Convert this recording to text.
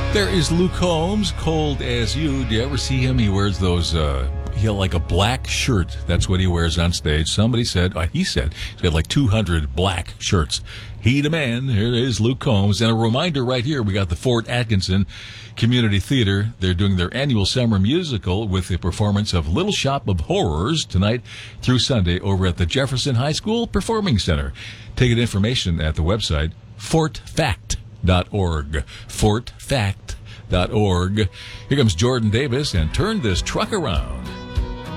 There is Luke Combs, Cold As You. Do you ever see him? He wears those, like a black shirt. That's what he wears on stage. Somebody said, he's got like 200 black shirts. He the man. Here is Luke Combs. And a reminder right here, we got the Fort Atkinson Community Theater. They're doing their annual summer musical with the performance of Little Shop of Horrors tonight through Sunday over at the Jefferson High School Performing Center. Ticket information at the website, fortfact.org. Fortfact.org. Here comes Jordan Davis and Turn This Truck Around.